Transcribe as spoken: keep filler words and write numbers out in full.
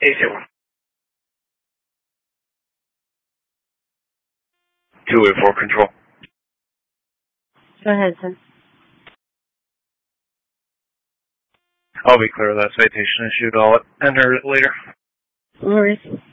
eight zero one. two eight four control. Go ahead, son. I'll be clear of that citation issue. I'll enter it later. No worries.